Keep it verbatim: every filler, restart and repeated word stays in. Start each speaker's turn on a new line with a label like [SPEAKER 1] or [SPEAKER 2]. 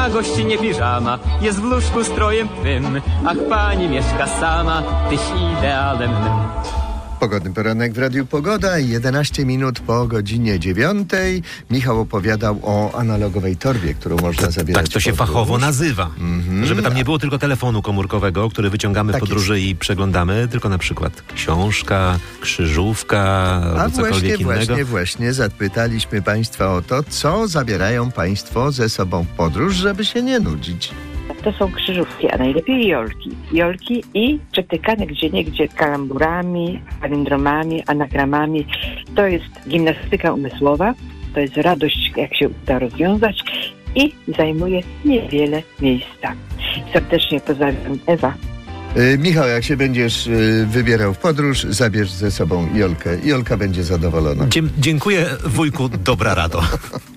[SPEAKER 1] na gościnie piżama, jest w łóżku strojem twym. Ach, pani mieszka sama, tyś idealem mym.
[SPEAKER 2] Pogodny poranek w Radiu Pogoda, jedenaście minut po godzinie dziewiątej. Michał opowiadał o analogowej torbie, którą można zabierać.
[SPEAKER 3] Tak to się
[SPEAKER 2] podróż.
[SPEAKER 3] fachowo nazywa.
[SPEAKER 2] Mm-hmm.
[SPEAKER 3] Żeby tam nie było tylko telefonu komórkowego, który wyciągamy
[SPEAKER 2] Tak
[SPEAKER 3] w podróży
[SPEAKER 2] jest.
[SPEAKER 3] i przeglądamy, tylko na przykład książka, krzyżówka
[SPEAKER 2] A
[SPEAKER 3] albo cokolwiek
[SPEAKER 2] właśnie,
[SPEAKER 3] innego.
[SPEAKER 2] właśnie, właśnie zapytaliśmy Państwa o to, co zabierają Państwo ze sobą w podróż, żeby się nie nudzić.
[SPEAKER 4] To są krzyżówki, a najlepiej jolki. Jolki i przetykane gdzieniegdzie kalamburami, palindromami, anagramami. To jest gimnastyka umysłowa, to jest radość, jak się uda rozwiązać i zajmuje niewiele miejsca. Serdecznie pozdrawiam, Ewa.
[SPEAKER 2] Yy, Michał, jak się będziesz yy, wybierał w podróż, zabierz ze sobą Jolkę. Jolka będzie zadowolona.
[SPEAKER 3] Dzie- dziękuję, wujku, dobra rado.